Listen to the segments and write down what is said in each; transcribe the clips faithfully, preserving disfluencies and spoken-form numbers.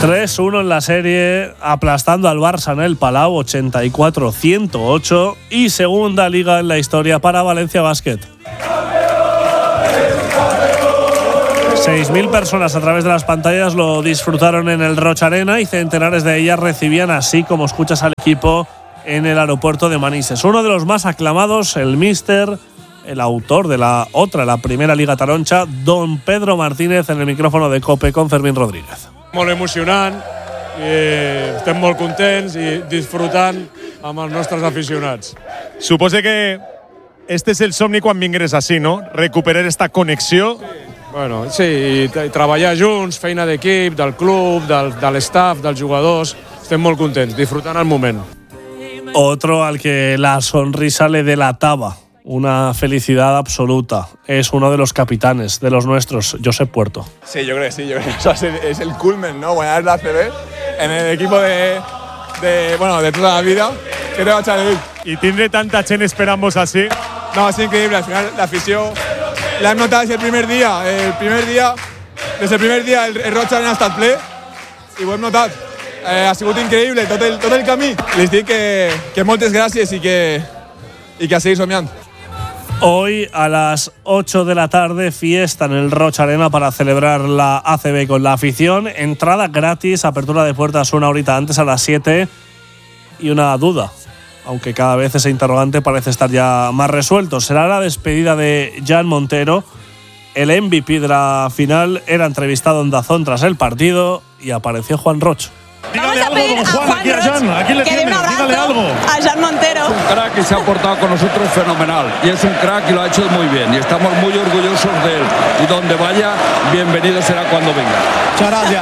tres uno en la serie, aplastando al Barça en el Palau, ochenta y cuatro a ciento ocho, y segunda liga en la historia para Valencia Basket. seis mil personas a través de las pantallas lo disfrutaron en el Roig Arena y centenares de ellas recibían, así como escuchas, al equipo en el aeropuerto de Manises. Uno de los más aclamados, el míster, el autor de la otra, la primera Liga Taroncha, don Pedro Martínez, en el micrófono de COPE con Fermín Rodríguez. Molt emocionant, i estem molt contents i disfrutant amb els nostres aficionats. Suposo que este és el somni quan vingueres així, no? Recuperar esta connexió. Sí. Bueno, sí, i, i treballar junts, feina d'equip, del club, del, de l'estaff, dels jugadors. Estem molt contents, disfrutant el moment. Otro al que la sonrisa le delataba una felicidad absoluta. Es uno de los capitanes, de los nuestros, Josep Puerto. Sí, yo creo que sí. Yo creo que eso es el, es el culmen, ¿no? Ganar la A C B en el equipo de, de, bueno, de toda la vida. ¿Qué te va a echar de ir? Y tindre tanta gent esperamos así. No, es increíble. Al final la afición la hem notat desde el primer día. El primer día, desde el primer día el, el Roig Arena hasta el ple i ho hem notat. Eh, ha sigut increïble tot el, tot el camí. Les dic que, que moltes gràcies i que, i que a seguir somiant. Hoy a las ocho de la tarde, fiesta en el Roig Arena para celebrar la A C B con la afición. Entrada gratis, apertura de puertas una horita antes, a las siete. Y una duda, aunque cada vez ese interrogante parece estar ya más resuelto. Será la despedida de Jan Montero. El M V P de la final era entrevistado en DAZN tras el partido y apareció Juan Roig. Dígale algo, don Juan, aquí a Jan, aquí le tiene, dígale algo. A Jan Montero. Un crack y se ha portado con nosotros fenomenal. Y es un crack y lo ha hecho muy bien. Y estamos muy orgullosos de él. Y donde vaya, bienvenido será cuando venga. Muchas gracias.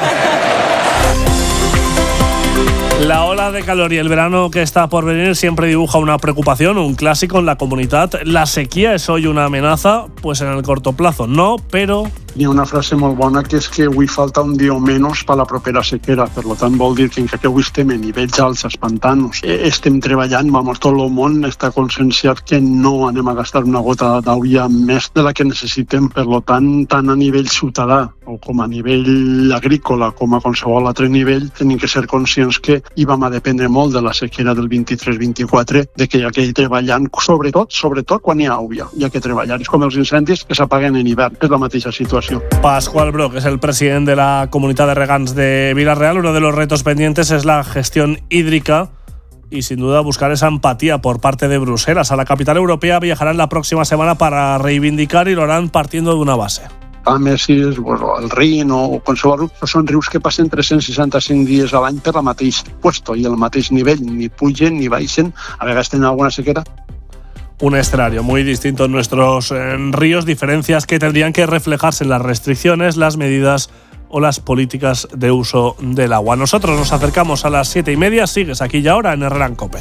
La ola de calor y el verano que está por venir siempre dibuja una preocupación, un clásico en la comunidad. ¿La sequía es hoy una amenaza? Pues en el corto plazo no, però... Hi ha una frase molt bona que és que avui falta un dia o menys per la propera sequera. Per tant, vol dir que encara que avui estem a nivells alts, als pantanos, estem treballant, vamos, tot el món està conscienciat que no anem a gastar una gota d'aigua més de la que necessitem. Per tant, tant a nivell ciutadà o com a nivell agrícola com a qualsevol altre nivell, tenim que ser conscients que hi vam a dependre molt de la sequera del vint-i-tres vint-i-quatre, de que hi ha que ir treballant, sobretot, sobretot quan hi ha aigua. Hi ha que treballar. És com els incendis que s'apaguen en hivern. És la mateixa situació. Pascual Broc es el presidente de la Comunidad de Regants de Vila-real. Uno de los retos pendientes es la gestión hídrica y sin duda buscar esa empatía por parte de Bruselas. A la capital europea viajarán la próxima semana para reivindicar y lo harán partiendo de una base. A Messis, bueno, el Rin o qualsevol riu, són rius que passen tres-cents seixanta-cinc dies a l'any per el mateix puesto i el mateix nivell, ni pugen ni baixen, a vegades tenen alguna sequera. Un escenario muy distinto en nuestros en ríos, diferencias que tendrían que reflejarse en las restricciones, las medidas o las políticas de uso del agua. Nosotros nos acercamos a las siete y media, sigues aquí y ahora en Herrera en COPE.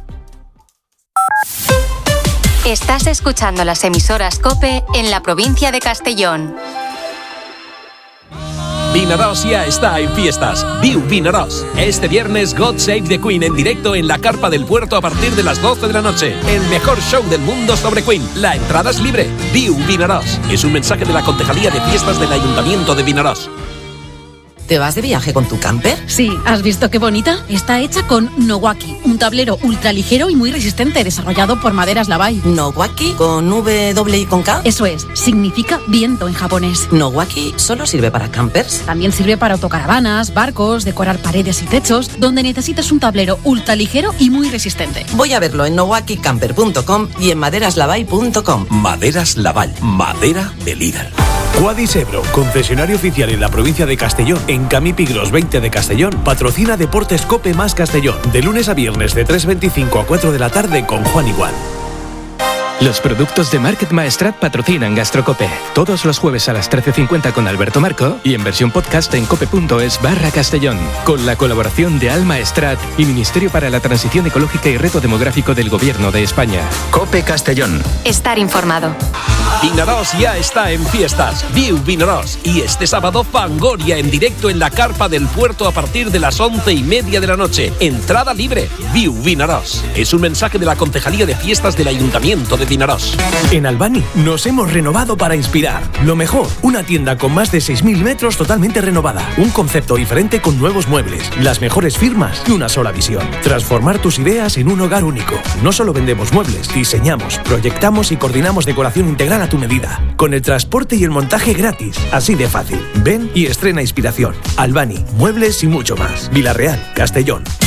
Estás escuchando las emisoras COPE en la provincia de Castellón. Vinaròs ya está en fiestas. Viu Vinaròs. Este viernes God Save the Queen en directo en la carpa del puerto a partir de las doce de la noche. El mejor show del mundo sobre Queen. La entrada es libre. Viu Vinaròs. Es un mensaje de la Concejalía de Fiestas del Ayuntamiento de Vinaròs. ¿Te vas de viaje con tu camper? Sí, ¿has visto qué bonita? Está hecha con Nowaki, un tablero ultraligero y muy resistente desarrollado por Maderas Lavai. ¿Nowaki? ¿Con W y con K? Eso es, significa viento en japonés. ¿Nowaki solo sirve para campers? También sirve para autocaravanas, barcos, decorar paredes y techos, donde necesitas un tablero ultraligero y muy resistente. Voy a verlo en nowaki camper punto com y en maderas lavai punto com. Maderas Lavall, madera de líder. Quadis Ebro, concesionario oficial en la provincia de Castellón, en Camí Pigros veinte de Castellón, patrocina Deportes COPE más Castellón, de lunes a viernes de tres veinticinco a cuatro de la tarde con Juan Igual. Los productos de Market Maestrat patrocinan Gastrocope. Todos los jueves a las trece cincuenta con Alberto Marco y en versión podcast en cope.es barra Castellón. Con la colaboración de Alma Estrat y Ministerio para la Transición Ecológica y Reto Demográfico del Gobierno de España. COPE Castellón. Estar informado. Vinaròs ya está en fiestas. Viu Vinaròs. Y este sábado Fangoria en directo en la carpa del puerto a partir de las once y media de la noche. Entrada libre. Viu Vinaròs. Es un mensaje de la Concejalía de Fiestas del Ayuntamiento de Vinaròs. Vinarós. En Albani nos hemos renovado para inspirar. Lo mejor, una tienda con más de seis mil metros totalmente renovada. Un concepto diferente con nuevos muebles, las mejores firmas y una sola visión. Transformar tus ideas en un hogar único. No solo vendemos muebles, diseñamos, proyectamos y coordinamos decoración integral a tu medida. Con el transporte y el montaje gratis. Así de fácil. Ven y estrena inspiración. Albani, muebles y mucho más. Villarreal, Castellón.